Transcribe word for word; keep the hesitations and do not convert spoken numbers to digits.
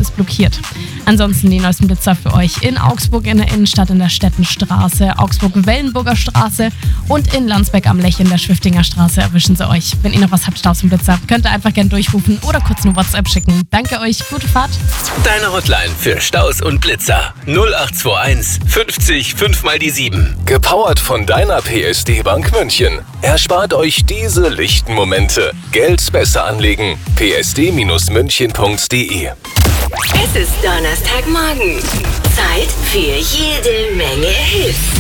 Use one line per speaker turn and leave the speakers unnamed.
alles blockiert. Ansonsten die neuesten Blitzer für euch in Augsburg in der Innenstadt in der Stettenstraße, Augsburg-Wellenburger Straße und in Landsberg am Lech in der Schwiftinger Straße erwischen sie euch. Wenn ihr noch was habt, Staus und Blitzer, könnt ihr einfach gerne durchrufen oder kurz eine WhatsApp schicken. Danke euch, gute Fahrt.
Deine Hotline für Staus und Blitzer null acht zwei eins fünfzig fünf mal die sieben.
Gepowert von deiner P S D Bank München. Erspart euch diese lichten Momente. Geld besser anlegen. p s d Bindestrich münchen punkt d e.
Es ist Donnerstagmorgen. Zeit für jede Menge Hits.